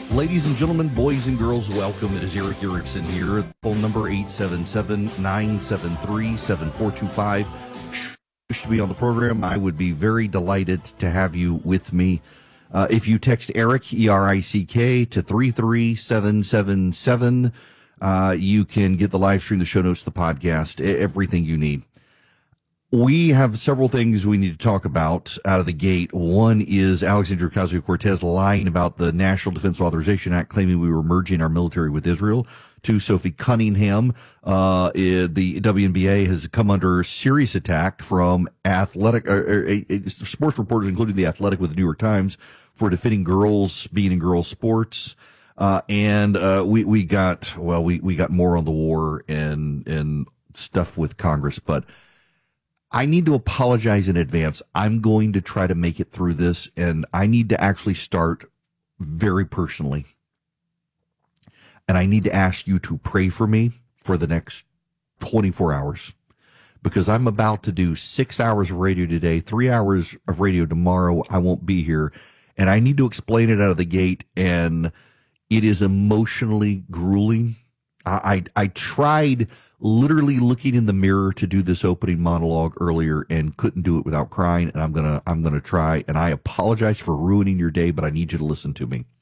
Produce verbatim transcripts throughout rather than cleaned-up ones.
Ladies and gentlemen, boys and girls, welcome. It is Eric Erickson here. Phone number eight seven seven, nine seven three, seven four two five. Wish to be on the program. I would be very delighted to have you with me. Uh, if you text Eric, E R I C K, to three three seven seven seven, uh, you can get the live stream, the show notes, the podcast, everything you need. We have several things we need to talk about out of the gate. One is Alexandria Ocasio-Cortez lying about the National Defense Authorization Act, claiming we were merging our military with Israel. Two, Sophie Cunningham, uh, the W N B A has come under serious attack from athletic, uh, uh, sports reporters, including The Athletic with the New York Times, for defending girls being in girls' sports. Uh, and, uh, we, we got, well, we, we got more on the war and, and stuff with Congress, but I need to apologize in advance. I'm going to try to make it through this, and I need to actually start very personally. And I need to ask you to pray for me for the next twenty-four hours, because I'm about to do six hours of radio today, three hours of radio tomorrow. I won't be here, and I need to explain it out of the gate, and it is emotionally grueling. I, I, I tried literally looking in the mirror to do this opening monologue earlier and couldn't do it without crying. And I'm going to, I'm going to try. And I apologize for ruining your day, but I need you to listen to me.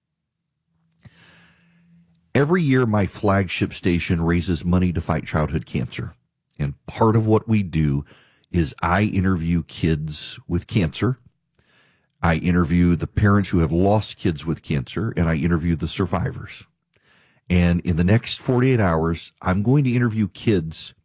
Every year, my flagship station raises money to fight childhood cancer. And part of what we do is I interview kids with cancer. I interview the parents who have lost kids with cancer, and I interview the survivors. And in the next forty-eight hours, I'm going to interview kids